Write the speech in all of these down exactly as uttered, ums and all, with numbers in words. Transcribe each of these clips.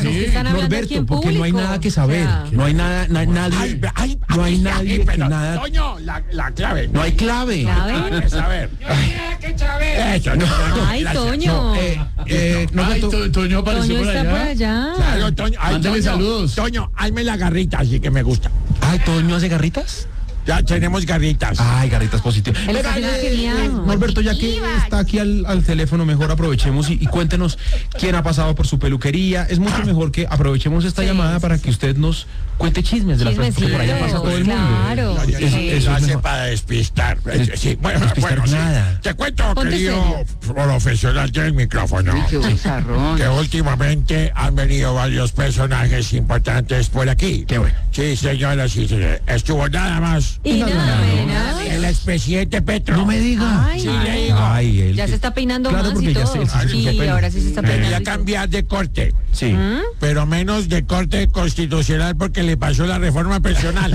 Pues es que están hablando aquí Norberto, en porque no hay público, nada que saber. o sea. No hay nada, na- nadie, Ay, ay, no hay ay, nadie ay, que pero, nada. Toño, la, la clave. No hay clave. ¿Clave? Hay que saber. que saber. Eso, no, no, Ay, gracias. Toño. Eh, eh, Norberto, Ay, To- Toño apareció Toño por está allá. por allá. Claro, Toño. Ay, Mándele Toño, saludos. Toño, hazme la garrita, así que me gusta. ay, Toño hace garritas. Ya tenemos garritas. Ay, garritas positivas. Él Venga, está eh, genial. eh, Norberto, ya que está aquí al, al teléfono, mejor aprovechemos y, y cuéntenos quién ha pasado por su peluquería. Es mucho mejor que aprovechemos esta Sí, llamada sí, para sí. que usted nos cuente chismes de las personas, porque por allá pasa todo el mundo. Claro. Oye, Eso- sí, eso lo es hace mejor. para despistar. Des- Sí, bueno, despistar bueno, sí. nada. Te cuento, Ponte querido profesional del micrófono, Qué bizarrón. que últimamente han venido varios personajes importantes por aquí. Qué bueno. Sí, señoras y señores. Estuvo nada más Y nada menos. el expresidente Petro. No me diga. Ay, Sí, le digo. Ay, él- ya se está peinando Claro, más porque y ya todo. se- él sí se puso el Sí, pelo. ahora sí se está Quería peinando. y todo. cambiar de corte, Sí. pero menos de corte constitucional porque le pasó la reforma pensional.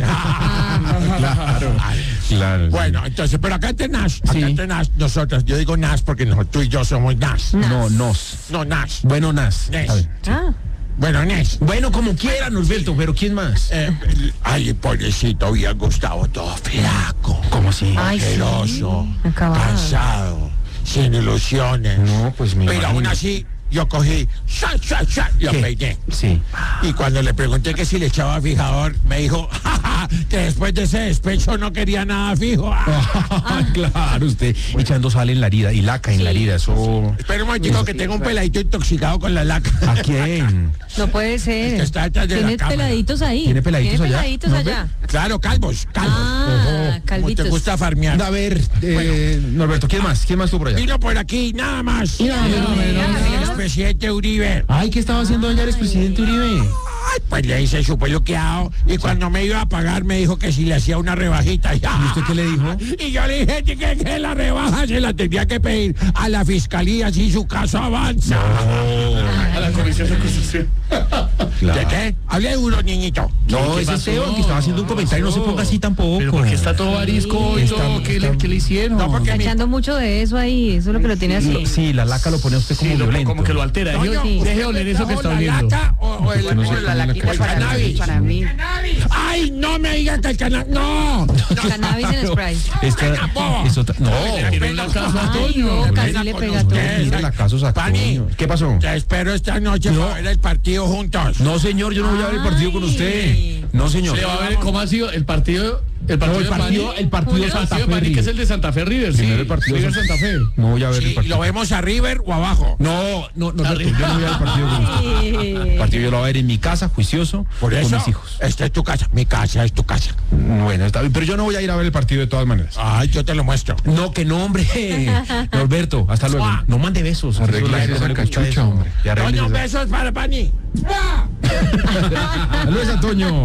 Claro. Claro. sí. Bueno, entonces, pero acá tenás, acá Sí. tenás nosotros, yo digo Nas porque no, tú y yo somos Nas. No, nos. No, Nas. Bueno, Nas. Nes. A ver. Ah, Bueno, Nes. Bueno, como quiera, Norberto, pero ¿quién más? Eh, ay, pobrecito, bien Gustavo, todo flaco, ¿Cómo así? ay, sí. asqueroso, Acabado. cansado, sin ilusiones. No, pues me Pero aún imagino. así, yo cogí, ¡sha, sha, sha! Lo ¿Qué? peiné. Sí. Y cuando le pregunté que si le echaba fijador, me dijo, "Ja, ja, que después de ese despecho no quería nada fijo. Ah, claro, usted echando sal en la herida y laca en la herida, eso... Espera un momentico que tengo un peladito intoxicado con la laca. ¿A quién? No puede ser. que está detrás de la Tiene cámara. peladitos ahí. ¿Tiene peladitos allá? peladitos ¿No allá. Claro, calvos, calvos. Ah, Como calvitos. te gusta farmear. A ver, eh, Norberto, ¿quién más? ¿Quién más estuvo por allá? Vino por aquí, nada más. nada menos. El expresidente Uribe. Ay, ¿qué estaba haciendo allá el expresidente Uribe? Ay, pues le hice su peluqueado. Y cuando me iba a pagar, me dijo que si le hacía una rebajita. ¿Y usted qué le dijo? Y yo le dije que, que la rebaja se la tenía que pedir a la fiscalía si su caso avanza. A la Comisión de Constitución. ¿De qué? Hable duro, niñito. No, ¿Qué ese pasó? Esteban que estaba haciendo un comentario, no se ponga así tampoco. Pero porque está todo arisco y Está- todo. ¿Qué, le, está- qué le hicieron? No, porque Está mi- echando mucho de eso ahí. Eso es lo que lo tiene así. Sí, la laca lo pone a usted como Sí, lo- violento. como que lo altera. Deje, Toño, Sí. ¿usted deje oler eso que está la oliendo. lata o, o el, Porque no o se el- pone la o el cabeza. cannabis? Para mí. Ay, no me digan que el cannabis. No. Cannabis en spray. Esta, boba. es otra- no, Le tiró un lacazo a Ay, Toño. no, casi le con pega a usted. todo. mire la casos a Pani, Toño. ¿Qué pasó? Te espero esta noche para ver el partido juntos. No, señor, yo no voy a ver el partido con usted. No, señor. Se va a ver cómo ha sido el partido. El No, partido, el de partido, Pani. el partido El de Santa partido de Fe. Pani, que es el de Santa Fe River, sí. Primero el partido de River Santa- Santa Fe. No voy a ver el Sí, partido. ¿lo vemos a River o abajo? No, no, no, Norberto, yo no voy a ver el partido con usted. El partido yo lo voy a ver en mi casa, juicioso, Por eso, con mis hijos. esta es tu casa. Mi casa es tu casa. Bueno, está bien, pero yo no voy a ir a ver el partido de todas maneras. Ay, yo te lo muestro. No, que no, hombre. Norberto, hasta luego. No mande besos. Arréglese Eso esa le gusta cachucha, eso. hombre. Y arréglese Toño, esa- besos para Pani. Saludos a Toño.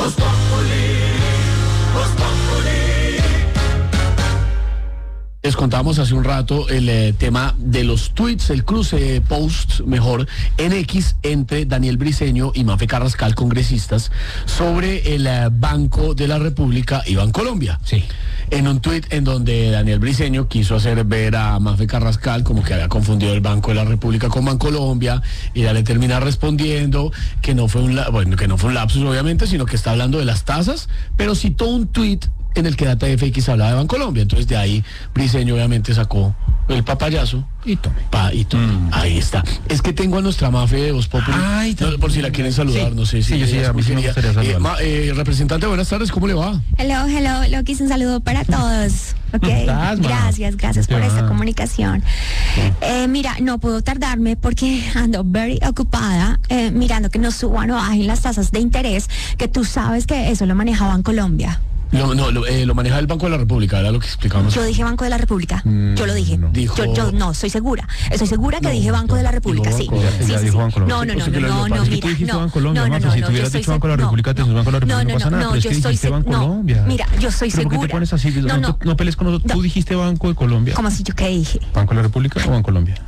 Les contábamos hace un rato el eh, tema de los tweets, el cruce de posts, mejor, en X entre Daniel Briceño y Mafe Carrascal, congresistas, sobre el eh, Banco de la República y Bancolombia. Sí. En un tuit en donde Daniel Briceño quiso hacer ver a Mafe Carrascal como que había confundido el Banco de la República con Bancolombia, y ella le termina respondiendo que no fue un la- bueno, que no fue un lapsus obviamente, sino que está hablando de las tasas, pero citó un tuit en el que Data F X hablaba de Bancolombia. Entonces de ahí Briceño obviamente sacó el papayazo. Y tome. Pa, y tome. Ahí está. Es que tengo a nuestra Mafe de Voz Populi. Ay, No, por si la quieren saludar, sí. no sé si Sí, yo sí, ella es a mí muy sí me querida. gustaría Eh, saludarla. ma- eh, representante, buenas tardes, ¿cómo le va? Hello, hello, Loquis, un saludo para todos. Ok, estás, ma? gracias, gracias por ¿Qué esta va? comunicación. Eh, mira, no puedo tardarme porque ando very ocupada eh, mirando que no suban o bajen las tasas de interés, que tú sabes que eso lo maneja Bancolombia. No, no, lo, eh, lo maneja el Banco de la República, era lo que explicamos. Yo dije Banco de la República, yo lo dije. no. Dijo- Yo, yo no, estoy segura. Estoy segura que dije Banco de la República, sí. Banco, Sí, ya sí, dijo sí. Bancolombia. No, no, no, Pues que no, lo- no, lo no, que tú mira, dijiste no. Bancolombia, No, no, Mafe, no, si no, tú yo hubieras estoy dicho Banco de la seg- República, entonces Banco de la República no pasa nada, pero es yo que estoy dijiste seg- Banco no, Colombia. Mira, yo estoy ¿Pero por qué segura. te pones así? No, No, no, no. no pelees con nosotros. No. ¿Tú dijiste Banco de Colombia? ¿Cómo así yo qué dije? ¿Banco de la República o Bancolombia?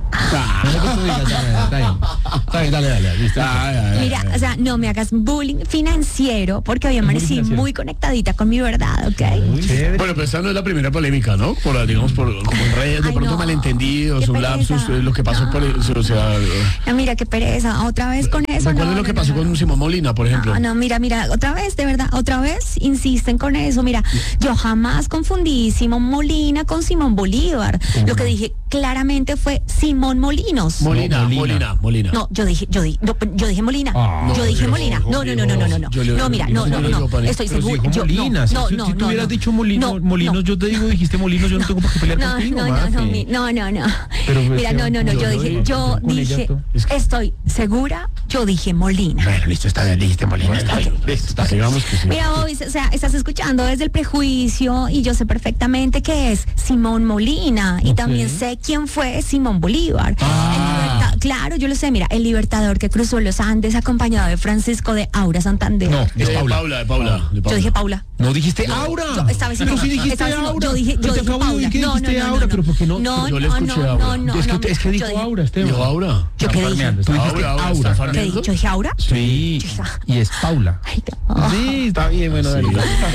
Ah, No lo que tú digas, está bien, está bien. Está bien, dale, dale, listo. ay, ay, Mira, ay. o sea, no me hagas bullying financiero porque hoy amanecí financiero. muy conectadita con mi verdad, ¿ok? Muy chévere. Bueno, pero esta no es la primera polémica, ¿no? Por, la, digamos, por como en redes, de Ay, pronto no. malentendidos, Qué un pereza. lapsus, eh, lo que pasó No. por eso, o sea, eh, No, mira, qué pereza. Otra vez con eso. ¿recuerdas no, lo que no, pasó no, no. con Simón Molina, por ejemplo? No, no, mira, mira, otra vez, de verdad, otra vez insisten con eso. Mira, yo jamás confundí Simón Molina con Simón Bolívar. Lo que dije claramente fue Simón Molinos. Molina, No, Molina, Molina. Molina. No, yo dije, yo dije, no, yo dije Molina. Ah, yo dije yo- Molina. No, no, no, no, no, no, no. yo le- No, mira, no, yo no, le digo, no. Pani. Estoy Pero si seguro. dijo yo- Molina, no, si, no, si- no, si tú no, hubieras no. dicho Molino, No, Molinos, no. yo te digo, dijiste Molinos, yo no tengo por qué pelear No, contigo, no, no, no, Mafe. mi- no, no, no. Pero, pues, Mira, no, no, no, yo yo lo dije, digo, yo con ella dije, tú. estoy segura, yo dije Molina. Bueno, listo, está bien, dijiste Molina, está bien. Listo, está bien. Digamos que sí. Mira, Bobis, o sea, estás escuchando desde el prejuicio y yo sé perfectamente que es Simón Molina y también sé quién fue Simón Bolívar. El liberta- claro, yo lo sé, mira, el libertador que cruzó los Andes acompañado de Francisco de Aura Santander. No, De es Paula. Paula, de Paula, de Yo Paula. dije Paula. No dijiste Aura. Yo estaba diciendo, Pero sí dijiste estaba diciendo- Aura. yo dije, yo Pero te dije acabo de oír Paula. que No, no, dijiste no, no, Aura, no. pero ¿por qué no? No, Yo le no, escuché no, Aura. no, no, Es que, no, es que dijo yo dije- Aura, Esteban. Dijo Aura. ¿Yo qué dije? farmeando. Tú dijiste Aura, Aura, Aura. ¿está ¿Qué farmeando? dije? ¿Yo dije Aura? Sí, y es Paula. Ay, qué- Sí, está bien, bueno, dale.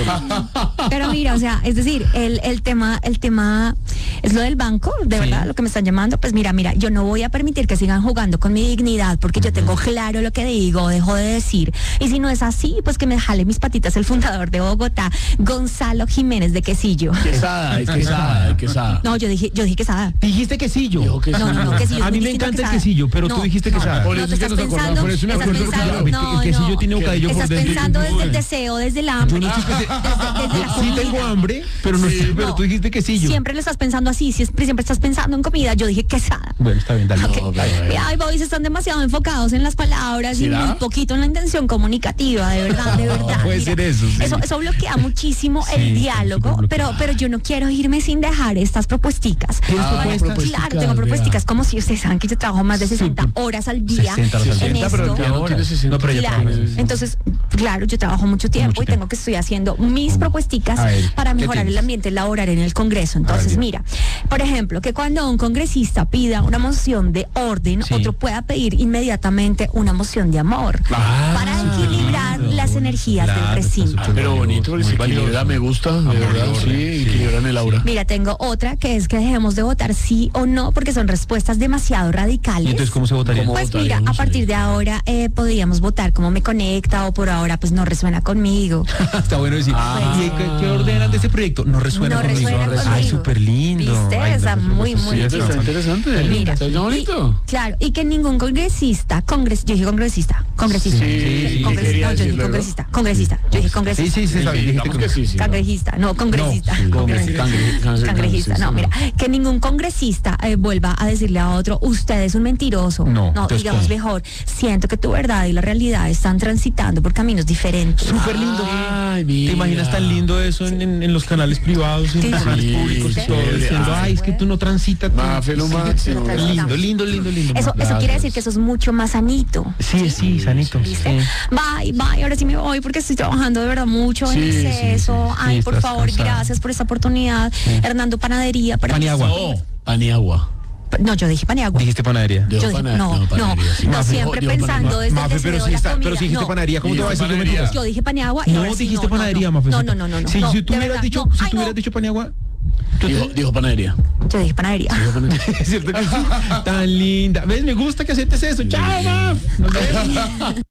Pero mira, o sea, es decir, el, el tema, el tema es lo del banco, de Sí. verdad, lo que me están llamando, pues mira, mira, yo no voy a permitir que sigan jugando con mi dignidad porque yo tengo claro lo que digo, dejo de decir. Y si no es así, pues que me jale mis patitas el fundador de Bogotá, Gonzalo Jiménez de Quesillo. Quesada, es quesada, es quesada. No, yo dije, yo dije Quesada. Dijiste quesillo. Dijo que No, no, no, Quesillo. A es mí muy me distinto a encanta el Quesada. quesillo, pero tú dijiste no, Quesada. Por No, eso te es que estás nos acordamos, pensando, por eso me estás acuerdo que pensando, Claro, no, el quesillo no. tiene bocadillo por Estás dentro. pensando desde el deseo, desde el hambre. Yo no sé qué desde, desde la Sí comida. tengo hambre, pero no sé, pero No. tú dijiste quesillo. Siempre lo estás pensando así, si es- siempre estás pensando en comida, yo dije Quesada. Bueno, está bien, dale. Ok. No, pero, Mira, ay, boys, están demasiado enfocados en las palabras y ¿Será? muy poquito en la intención comunicativa, de verdad, de verdad. puede Mira, ser eso, sí. eso. Eso bloquea muchísimo Sí, el está diálogo, súper pero, bloqueado. pero yo no quiero irme sin dejar estas propuesticas. ¿Tienes Ah, propuestas? propuestas, Claro, tengo vea. propuestas, como si ustedes saben que yo trabajo más de sesenta horas al día sesenta horas al día. en sesenta, pero esto. ya no tiene sesenta. No, pero ya Claro. trabajas. Entonces, claro, yo trabajo mucho tiempo Mucho y tiempo. tengo que estoy haciendo mis propuesticas A ver, para ¿qué mejorar el tienes? ambiente laboral en el Congreso. Entonces, dime. mira, por ejemplo, que cuando un congresista pida una moción de orden, Sí. otro pueda pedir inmediatamente una moción de amor Ah, para equilibrar lindo. las energías Claro, del está recinto. súper Pero bonito, Muy se valioso. equilibra, me gusta, de verdad, orden, sí, sí. equilibran el aura. Mira, tengo otra que es que dejemos de votar sí o no porque son respuestas demasiado ¿Y radicales. entonces cómo se votaría? ¿Cómo? Pues votaríamos mira, a ahí? partir de ahora eh, podríamos votar cómo me conecta o por ahora pues no resuena conmigo. Está bueno decir. Ah. ¿Y qué, qué ordenan de este proyecto? No resuena No conmigo. resuena Ay, conmigo. súper lindo. ¿Viste? Ay, Está no, muy, sí, muy está lindo. Está bastante- interesante, Mira, está y- bonito. claro, y que ningún congresista, congres, yo dije congresista, congresista, Sí, sí, Congres- quería no, yo dije decirlo, congresista, congresista, yo dije Sí, congresista. sí, sí, sabe, dijiste digamos que sí, sí. Cangrejista, no, congresista. No, sí, Congresista. congresista. Cangre- Cangrejista, sí, no, sí. mira, que ningún congresista eh, vuelva a decirle a otro, usted es un mentiroso. No, no entonces, digamos ¿cómo? mejor, siento que tu verdad y la realidad están transitando por caminos diferentes. Súper lindo. Ay, ¿Te mira. imaginas tan lindo eso en, en- en los canales privados, en Sí. los canales Sí, públicos y sí, todo? sí. Diciendo, Ah, ay, es que tú no transitas. tú- Mafe, lo Sí, máximo. sí, Lindo, lindo, lindo, lindo. Eso, eso Gracias. quiere decir que eso es mucho más sanito. Sí, sí, sanito. ¿Viste? Sí. Bye, bye, ahora sí me voy porque estoy trabajando de verdad mucho Sí, en sí, exceso. sí, sí. Ay, Sí, por estás favor, cansada. gracias por esta oportunidad. Hernando Panadería. Para Paniagua. No, Paniagua. No, yo dije Paniagua. Dijiste panadería. Dijo Yo dije, pana- no, no, panadería, sí. no, Mafe, siempre dijo pensando panadería. desde Mafe, el pero deseo si, de la está, comida. pero si dijiste No, panadería, ¿cómo te Dijo va a decir yo panadería. mentiroso? yo dije Paniagua y No, ahora sí, dijiste no, no, panadería, no. Mafe. No, no, no, no, no. Si, no, si tú de hubieras verdad, dicho, no. si Ay, tú no. hubieras dicho paniagua, tú Dijo, te- dijo panadería. Yo dije Panadería. Dijo panadería. es cierto que sí. Tan linda. ¿Ves? Me gusta que aceptes eso. Chao, Maf. Nos vemos.